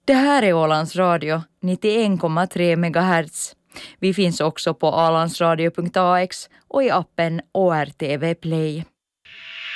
Det här är Ålands Radio 91,3 MHz. Vi finns också på alandsradio.ax och i appen ORTV Play.